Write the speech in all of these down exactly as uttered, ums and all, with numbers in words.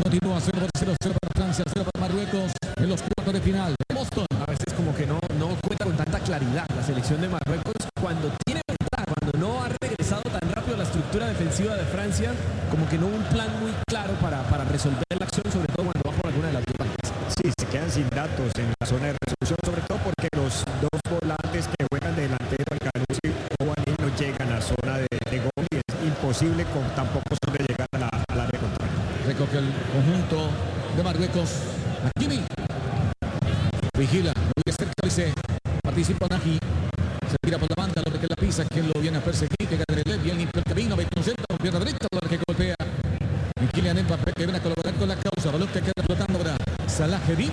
Continúa cero por cero, cero para Francia, cero para Marruecos en los cuartos de final. Boston. A veces como que no, no cuenta con tanta claridad la selección de Marruecos cuando tiene ventaja, cuando no ha regresado tan rápido a la estructura defensiva de Francia, como que no hubo un plan muy claro para, para resolver la acción, sobre todo cuando va por alguna de las dos bandas. Sí, se quedan sin datos en la zona de resolución, sobre todo porque los dos volantes que juegan de delantero, Al-Khanuchi o Wani, no llegan a zona de, de gol y es imposible con tan pocos de llegar a la, al área contraria. Recoge el conjunto de Marruecos. Hakimi vigila, muy cerca, dice, participa Nagy, se tira por la banda, lo que la pisa, quien lo viene a perseguir, que gana el bien limpio el camino, ve concentra, con pierna derecha, lo que golpea. Y Kylian Mbappé que viene a colaborar con la causa, balón que queda flotando ahora. Salah Hedin,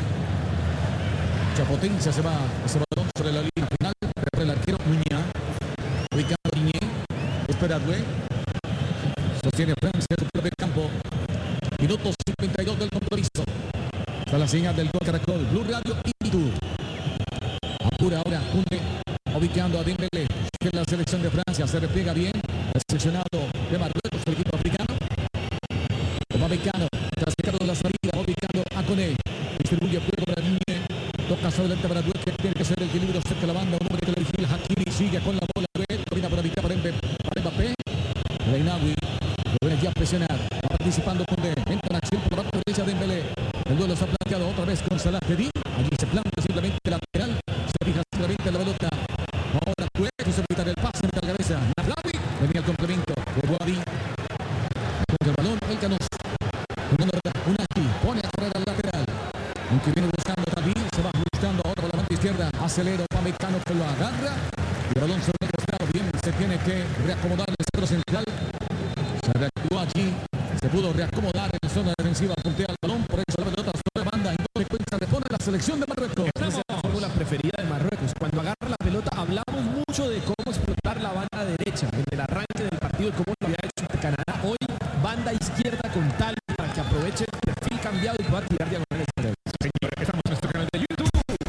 mucha potencia, se va ese balón sobre la línea final, pero el arquero Muña, ubicando Diñé, espera Due, sostiene Francia en su propio campo. Minuto cincuenta y dos del compromiso. Está la señal del gol Caracol, Blue Radio y YouTube. Apura ahora, Kunde, ubicando a Dembélé, que la selección de Francia se repliega bien. El seleccionado de Marruecos, el equipo africano. Upamecano, tras de la salida, ubicando a Koné. Distribuye juego para Diñé. Toca solamente para Due, que tiene que ser el equilibrio cerca de la banda. Un hombre que le vigila, Hakimi sigue con la bola. Due, camina por la mitad para Mbappé. Reinawi, lo viene ya a presionar. Participando con D. Entra en acción por la parte derecha de Dembélé. El duelo se ha planteado otra vez con Salah Hedin. Allí se plantea simplemente lateral. Se fija simplemente la pelota. Ahora puede evitar el pase entre la cabeza. Naflawi. Venía el complemento de Boadi. Con el balón, el Canos. Unagi pone a correr al lateral. Aunque viene buscando David, se va buscando ahora por la banda izquierda. Acelera Upamecano que lo agarra. Y el balón sobre el costado. Bien, se tiene que reacomodar el centro central. Se reactuó allí. Se pudo reacomodar en la zona defensiva, puntea el balón, por eso la pelota sobre la banda, en consecuencia repone la selección de Marruecos. Esa es la fórmula preferida de Marruecos. Cuando agarra la pelota hablamos mucho de cómo explotar la banda derecha, en el arranque del partido y cómo lo había hecho ante Canadá. Hoy, banda izquierda con tal para que aproveche el perfil cambiado y pueda tirar diagonales. Señores, estamos en nuestro canal de YouTube.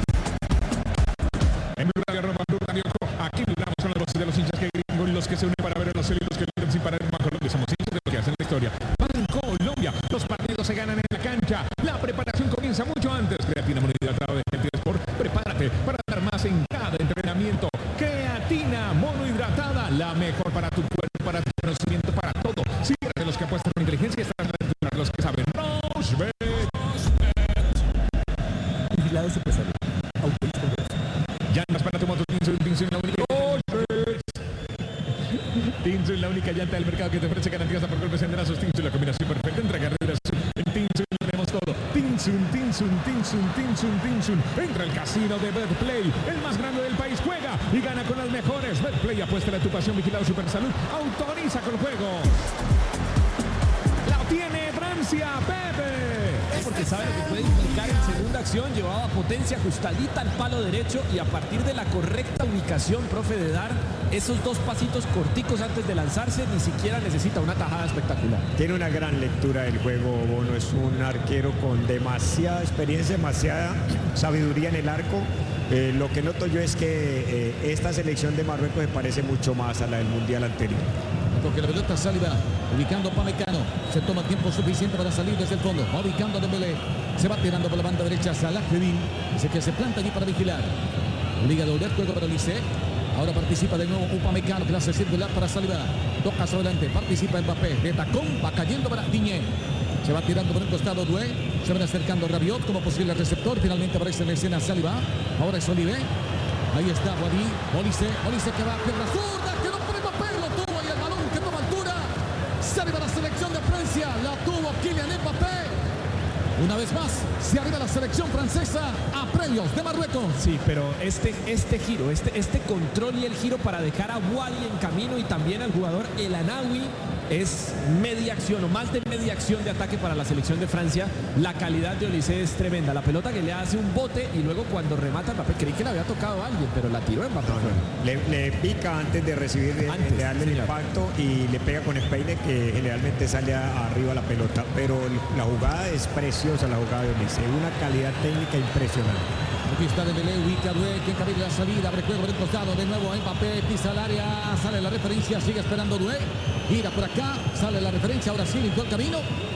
En Blue Radio, arroba Blue Radio Co. Aquí vibramos con las voces de los hinchas que gritan y los que se unen para ver a los heridos que gritan sin parar en Colombia. Somos hinchas de lo que hacen la historia. Colombia, los partidos se ganan en la cancha. La preparación comienza mucho antes. Creatina monohidratado de Gente de Sport. Prepárate para dar más en cada entrenamiento. Creatina monohidratada, la mejor para tu cuerpo, para tu conocimiento, para todo. Sigue de los que apuestan con inteligencia y están de los que saben. Rochebet. Vigilados empresarios. Llantas para tu moto, Tinsun, Tinsun, la única. Tinsun, la única llanta del mercado que te ofrece garantías por golpes en brazos. Tinsun, la combinación perfecta entre carreras. En Tinsun tenemos todo. Tinsun, Tinsun, Tinsun, Tinsun, Tinsun. Entra al casino de Betplay, el más grande del país. Juega y gana con las mejores. Betplay, apuesta a tu pasión, vigilado Supersalud. Autoriza con el juego. La tiene Francia, Pepe. Porque sabe lo que puede implicar en segunda acción. Llevaba potencia ajustadita al palo derecho y a partir de la correcta ubicación, profe, de dar esos dos pasitos corticos antes de lanzarse, ni siquiera necesita una tajada espectacular. Tiene una gran lectura del juego, Bono. Es un arquero con demasiada experiencia, demasiada sabiduría en el arco. Eh, lo que noto yo es que eh, esta selección de Marruecos se parece mucho más a la del Mundial anterior. Porque la pelota salida, ubicando a Upamecano. Se toma tiempo suficiente para salir desde el fondo. Va ubicando a Dembélé. Se va tirando por la banda derecha Salah Hedin. Dice que se planta allí para vigilar. Liga de volver, juego para Lice. Ahora participa de nuevo Upamecano, clase circular para salida. Toca hacia adelante, participa Mbappé. De tacón, va cayendo para Diñé. Se va tirando por el costado Due. Se van acercando Rabiot como posible receptor. Finalmente aparece en la escena Saliba. Ahora es Olivé. Ahí está Wadi. Olise. Olise que va a pierna zurda. Que no pone Mbappé. Lo tuvo y el balón que toma altura. Se arriba la selección de Francia. La tuvo Kylian Mbappé. Una vez más, se arriba la selección francesa a premios de Marruecos. Sí, pero este, este giro, este, este control y el giro para dejar a Wadi en camino y también al jugador El Anawi es media acción o más de media acción de ataque para la selección de Francia. La calidad de Olise es tremenda. La pelota que le hace un bote y luego cuando remata Mbappé, creí que le había tocado a alguien, pero la tiró Mbappé. No, no. Le, le pica antes de recibir, antes, de darle el impacto y le pega con el peine que generalmente sale a, arriba la pelota. Pero la jugada es preciosa, la jugada de Olise. Una calidad técnica impresionante. Aquí está Dembélé, ubica Due, que encabeza la salida, abre juego por el costado, de nuevo Mbappé, pisa el área, sale la referencia, sigue esperando Due, gira por acá, sale la referencia, ahora sí, limpió el camino.